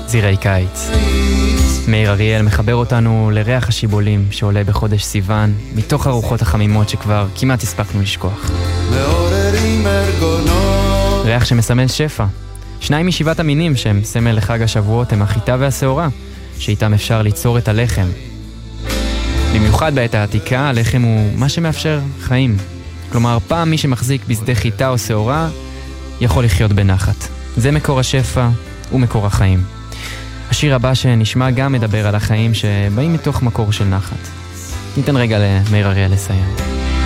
זירי קיץ. מאיר אריאל מחבר אותנו לריח השיבולים שעולה בחודש סיוון, מתוך הרוחות החמימות שכבר כמעט הספקנו לשכוח. ריח שמסמל שפע. 2 משבעת המינים שהם סמל לחג השבועות הם החיטה והשעורה, שאיתם אפשר ליצור את הלחם. במיוחד בעת העתיקה, הלחם הוא מה שמאפשר חיים. כלומר, פעם מי שמחזיק בשדה חיטה או שעורה יכול לחיות בנחת. זה מקור השפע ומקור החיים. השיר הבא שנשמע גם מדבר על החיים שבאים מתוך מקור של נחת. ניתן רגע למאיר אריאל לסיים.